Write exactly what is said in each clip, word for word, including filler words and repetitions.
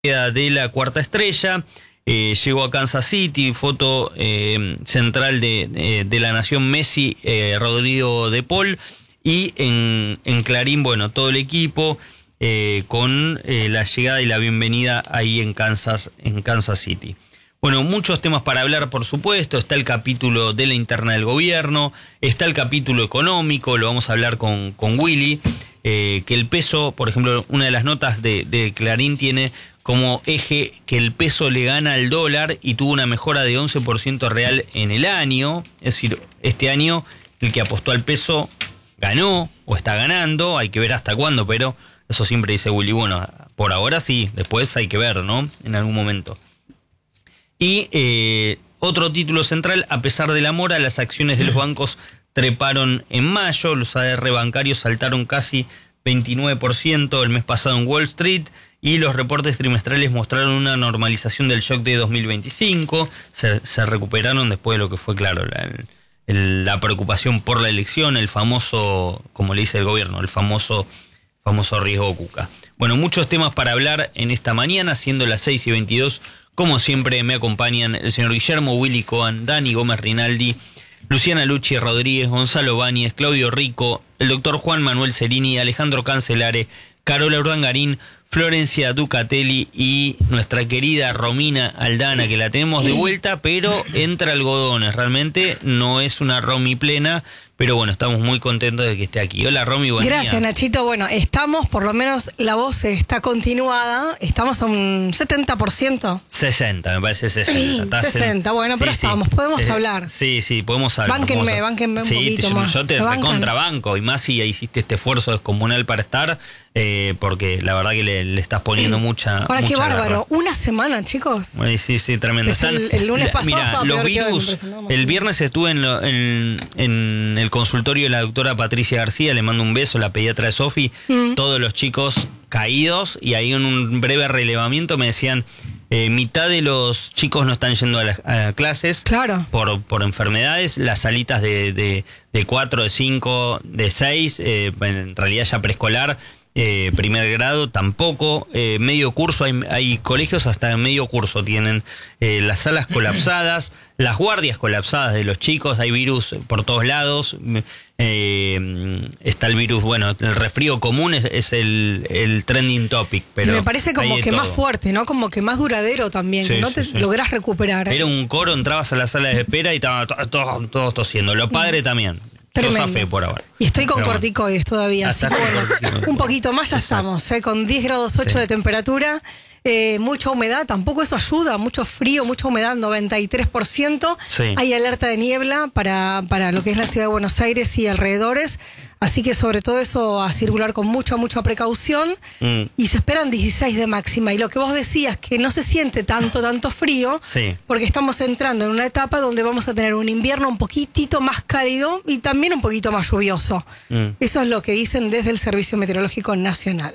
de la cuarta estrella, eh, llegó a Kansas City, foto eh, central de, de, de la nación Messi, eh, Rodrigo de Paul, y en, en Clarín, bueno, todo el equipo eh, con eh, la llegada y la bienvenida ahí en Kansas, en Kansas City. Bueno, muchos temas para hablar, por supuesto. Está el capítulo de la interna del gobierno, está el capítulo económico, lo vamos a hablar con, con Willy, eh, que el peso, por ejemplo, una de las notas de, de Clarín tiene como eje que el peso le gana al dólar y tuvo una mejora de once por ciento real en el año. Es decir, este año el que apostó al peso ganó o está ganando, hay que ver hasta cuándo, pero eso siempre dice Willy. Bueno, por ahora sí, después hay que ver, ¿no? En algún momento. Y eh, otro título central, a pesar de la mora, las acciones de los bancos treparon en mayo, los A D R bancarios saltaron casi veintinueve por ciento el mes pasado en Wall Street y los reportes trimestrales mostraron una normalización del shock de dos mil veinticinco, se, se recuperaron después de lo que fue, claro, la, el, la preocupación por la elección, el famoso, como le dice el gobierno, el famoso, famoso riesgo Cuca. Bueno, muchos temas para hablar en esta mañana, siendo las seis y veintidós. Como siempre me acompañan el señor Guillermo Willy Cohen, Dani Gómez Rinaldi, Luciana Lucci Rodríguez, Gonzalo Báñez, Claudio Rico, el doctor Juan Manuel Cerini, Alejandro Cancelare, Carola Urdangarín, Florencia Ducatelli y nuestra querida Romina Aldana, que la tenemos de vuelta, pero entre algodones. Realmente no es una Romy plena, pero bueno, estamos muy contentos de que esté aquí. Hola Romy, buen Gracias, día. Nachito. Bueno, estamos, por lo menos la voz está continuada, estamos a un setenta por ciento. sesenta, me parece sesenta. Sí, sesenta, bueno, pero sí, estamos, sí. podemos eh, hablar. Sí, sí, podemos hablar. Bánquenme, podemos bánquenme un sí, poquito te, más. Yo te recontrabanco, y más si hiciste este esfuerzo descomunal para estar, eh, porque la verdad que le, le estás poniendo mucha Para mucha qué bárbaro, garra. Una semana, chicos. Bueno, sí, sí, tremendo. Es el, el lunes pasado mira, estaba los peor virus, que hoy, el viernes estuve en, lo, en, en el consultorio de la doctora Patricia García, le mando un beso, la pediatra de Sofi, mm. todos los chicos caídos, y ahí en un breve relevamiento me decían, eh, mitad de los chicos no están yendo a las a clases, claro, por, por enfermedades, las salitas de, de, de cuatro, de cinco, de seis, eh, en realidad ya preescolar, Eh, primer grado tampoco, eh, medio curso, hay, hay colegios hasta medio curso tienen eh, las salas colapsadas, las guardias colapsadas de los chicos, hay virus por todos lados, eh, está el virus, bueno, el resfrío común es, es el, el trending topic, pero y me parece como que todo. Más fuerte, ¿no? Como que más duradero también, sí, que no sí, te sí. lográs recuperar. Era un coro, entrabas a la sala de espera y estaban todos, todos, todos tosiendo, los padres también. Tremendo. Fe por ahora. Y estoy con pero corticoides bueno. todavía, así que bueno, un poquito más ya Exacto. estamos, ¿eh? Con diez grados ocho sí. de temperatura, eh, mucha humedad, tampoco eso ayuda, mucho frío, mucha humedad, noventa y tres por ciento. Sí. Hay alerta de niebla para, para lo que es la ciudad de Buenos Aires y alrededores, así que sobre todo eso a circular con mucha, mucha precaución. Mm. Y se esperan dieciséis de máxima. Y lo que vos decías, que no se siente tanto, tanto frío, sí. porque estamos entrando en una etapa donde vamos a tener un invierno un poquitito más cálido y también un poquito más lluvioso. Mm. Eso es lo que dicen desde el Servicio Meteorológico Nacional.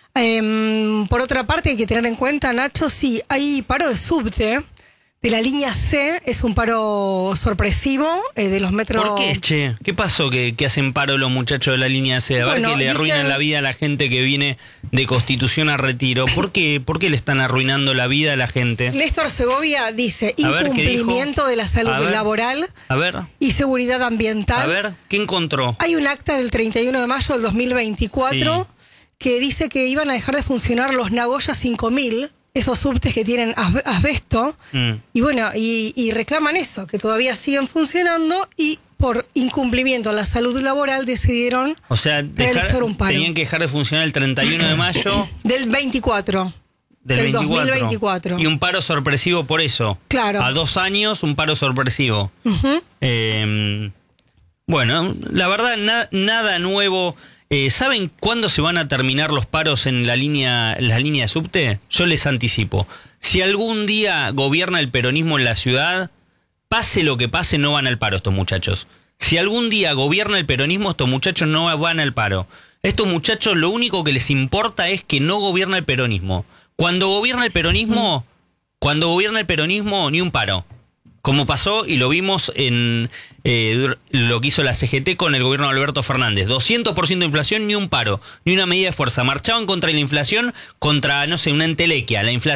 Eh, por otra parte, hay que tener en cuenta, Nacho, sí, hay paro de subte de la línea C, es un paro sorpresivo eh, de los metros. ¿Por qué, che? ¿Qué pasó que, que hacen paro los muchachos de la línea C? A ver, bueno, que le dicen... arruinan la vida a la gente que viene de Constitución a Retiro. ¿Por qué? ¿Por qué le están arruinando la vida a la gente? Néstor Segovia dice incumplimiento de la salud a ver, laboral a ver. y seguridad ambiental. A ver, ¿qué encontró? Hay un acta del treinta y uno de mayo del dos mil veinticuatro sí. que dice que iban a dejar de funcionar los Nagoya cinco mil, esos subtes que tienen asbesto, mm. y bueno, y, y reclaman eso, que todavía siguen funcionando y por incumplimiento a la salud laboral decidieron o sea, dejar, realizar un paro. Tenían que dejar de funcionar el treinta y uno de mayo del veinticuatro. Del, del veinticuatro. dos mil veinticuatro. Y un paro sorpresivo por eso. Claro. A dos años, un paro sorpresivo. Uh-huh. eh, bueno, la verdad, na, nada nuevo. Eh, ¿Saben cuándo se van a terminar los paros en la línea, la línea de subte? Yo les anticipo. Si algún día gobierna el peronismo en la ciudad, pase lo que pase, no van al paro estos muchachos. Si algún día gobierna el peronismo, estos muchachos no van al paro. Estos muchachos lo único que les importa es que no gobierna el peronismo. Cuando gobierna el peronismo, mm. cuando gobierna el peronismo, ni un paro. como pasó y lo vimos en eh, lo que hizo la C G T con el gobierno de Alberto Fernández. doscientos por ciento de inflación, ni un paro, ni una medida de fuerza. Marchaban contra la inflación, contra, no sé, una entelequia. La inflación